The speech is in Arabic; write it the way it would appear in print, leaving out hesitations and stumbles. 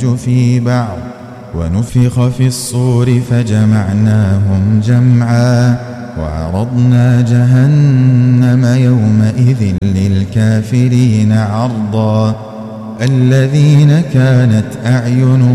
يلج في بعض ونفخ في الصور فجمعناهم جمعا وعرضنا جهنم يومئذ للكافرين عرضا الذين كانت أعينهم